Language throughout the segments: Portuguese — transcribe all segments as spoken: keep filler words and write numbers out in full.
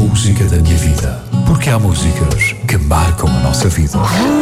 música da minha vida. Porque há músicas que marcam a nossa vida.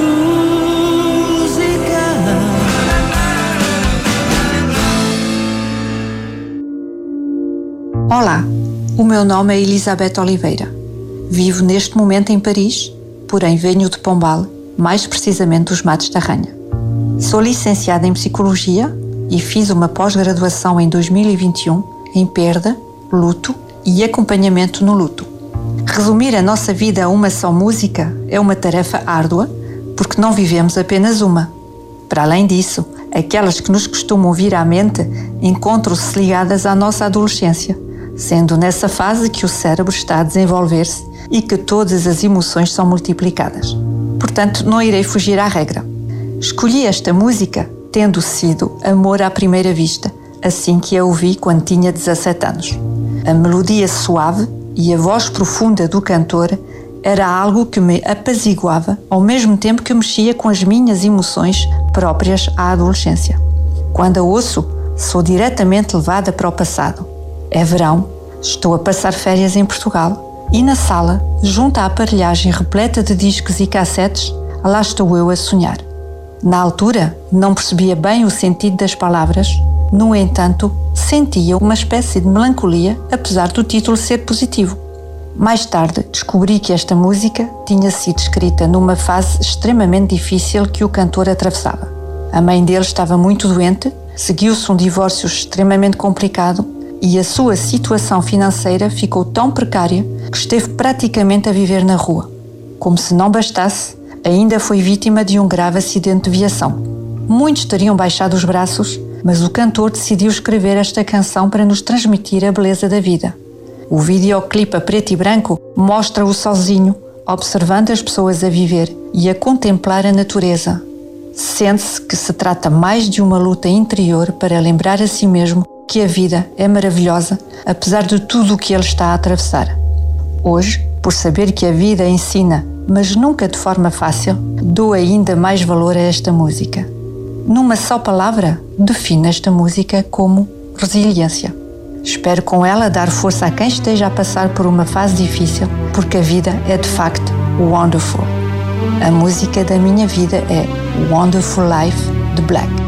Olá, o meu nome é Elizabeth Oliveira. Vivo neste momento em Paris, porém venho de Pombal, mais precisamente dos Matos da Ranha. Sou licenciada em Psicologia e fiz uma pós-graduação em dois mil e vinte e um em perda, luto e acompanhamento no luto. Resumir a nossa vida a uma só música é uma tarefa árdua, porque não vivemos apenas uma. Para além disso, aquelas que nos costumam vir à mente encontram-se ligadas à nossa adolescência, sendo nessa fase que o cérebro está a desenvolver-se e que todas as emoções são multiplicadas. Portanto, não irei fugir à regra. Escolhi esta música tendo sido amor à primeira vista, assim que a ouvi quando tinha dezassete anos. A melodia suave e a voz profunda do cantor era algo que me apaziguava, ao mesmo tempo que mexia com as minhas emoções próprias à adolescência. Quando a ouço, sou diretamente levada para o passado. É verão, estou a passar férias em Portugal e na sala, junto à aparelhagem repleta de discos e cassetes, lá estou eu a sonhar. Na altura, não percebia bem o sentido das palavras, no entanto, sentia uma espécie de melancolia, apesar do título ser positivo. Mais tarde, descobri que esta música tinha sido escrita numa fase extremamente difícil que o cantor atravessava. A mãe dele estava muito doente, seguiu-se um divórcio extremamente complicado e a sua situação financeira ficou tão precária que esteve praticamente a viver na rua. Como se não bastasse, ainda foi vítima de um grave acidente de viação. Muitos teriam baixado os braços, mas o cantor decidiu escrever esta canção para nos transmitir a beleza da vida. O videoclipe a preto e branco mostra-o sozinho, observando as pessoas a viver e a contemplar a natureza. Sente-se que se trata mais de uma luta interior para lembrar a si mesmo que a vida é maravilhosa, apesar de tudo o que ele está a atravessar. Hoje, por saber que a vida ensina, mas nunca de forma fácil, dou ainda mais valor a esta música. Numa só palavra, defino esta música como resiliência. Espero com ela dar força a quem esteja a passar por uma fase difícil, porque a vida é de facto wonderful. A música da minha vida é Wonderful Life, de Black.